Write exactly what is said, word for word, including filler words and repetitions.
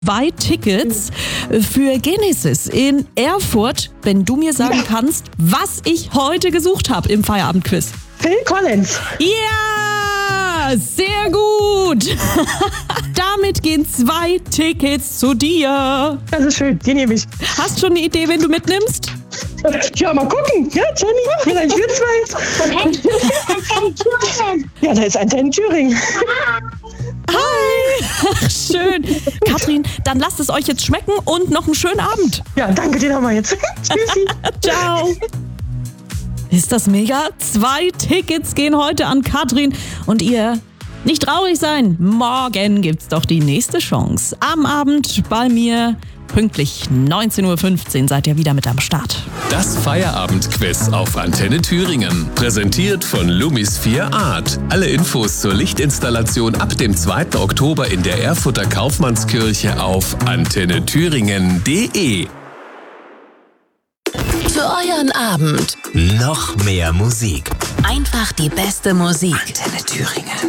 Zwei Tickets für Genesis in Erfurt, wenn du mir sagen Ja. kannst, was ich heute gesucht habe im Feierabendquiz. Phil Collins. Ja, sehr gut. Damit gehen zwei Tickets zu dir. Das ist schön, die nehme ich. Hast schon eine Idee, wen du mitnimmst? Ja, mal gucken. Ja, Jenny, vielleicht wird's was. Ja, da ist Antenne Thüringen. Hi. Ach, schön. Katrin, dann lasst es euch jetzt schmecken und noch einen schönen Abend. Ja, danke dir nochmal jetzt. Tschüssi. Ciao. Ist das mega? Zwei Tickets gehen heute an Katrin und ihr nicht traurig sein. Morgen gibt's doch die nächste Chance. Am Abend bei mir pünktlich neunzehn Uhr fünfzehn seid ihr wieder mit am Start. Das Feierabendquiz auf Antenne Thüringen. Präsentiert von Lumis vier Art. Alle Infos zur Lichtinstallation ab dem zweiten Oktober in der Erfurter Kaufmannskirche auf antenne thüringen punkt de. Für euren Abend Noch mehr Musik. einfach die beste Musik. Antenne Thüringen.